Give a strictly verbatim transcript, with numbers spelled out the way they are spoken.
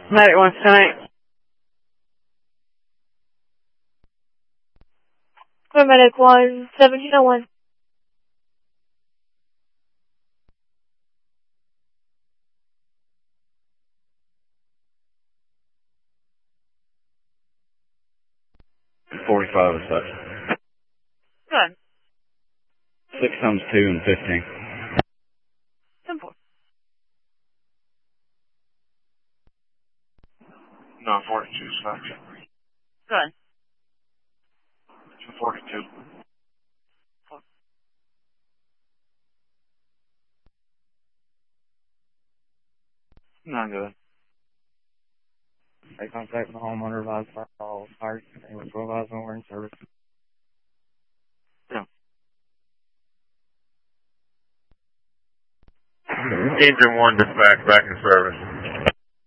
Medic one tonight. For Medic one, seventeen oh one. forty-five is such. Good. Six times two and fifteen. Simple. No, forty-two such. Good. forty-two. Not good. Make contact with the homeowner, advise fire call, fire, and with twelve hours when we're in service. Yeah. Engine one dispatch back in service.